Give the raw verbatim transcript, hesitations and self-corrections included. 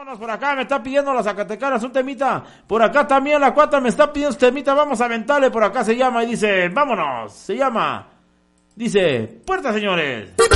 Vámonos por acá, me está pidiendo las Zacatecanas un temita. Por acá también la Cuata me está pidiendo un temita. Vamos a aventarle, por acá se llama y dice, vámonos. Se llama, dice, puerta señores.